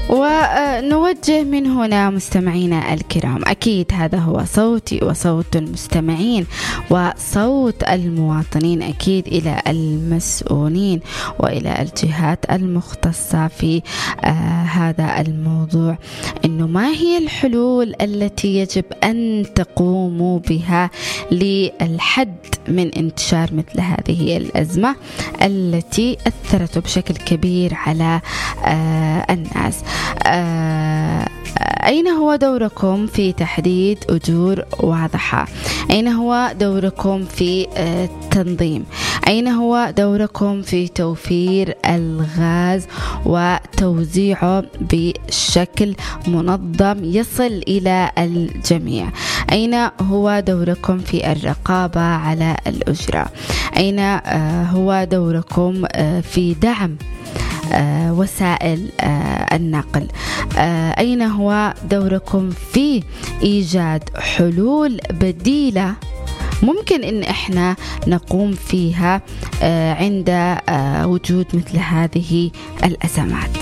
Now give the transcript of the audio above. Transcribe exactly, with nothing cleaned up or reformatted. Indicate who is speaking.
Speaker 1: ونوجه من هنا مستمعينا الكرام، أكيد هذا هو صوتي وصوت المستمعين وصوت المواطنين أكيد إلى المسؤولين وإلى الجهات المختصة في آه هذا الموضوع، إنه ما هي الحلول التي يجب أن تقوموا بها للحد من انتشار مثل هذه الأزمة التي أثرت بشكل كبير على آه الناس. آه أين هو دوركم في تحديد أجور واضحة؟ أين هو دوركم في التنظيم؟ أين هو دوركم في توفير الغاز وتوزيعه بشكل منظم يصل إلى الجميع؟ أين هو دوركم في الرقابة على الأجرة؟ أين هو دوركم في دعم آه وسائل آه النقل؟ آه أين هو دوركم في إيجاد حلول بديلة ممكن إن إحنا نقوم فيها آه عند آه وجود مثل هذه الأزمات؟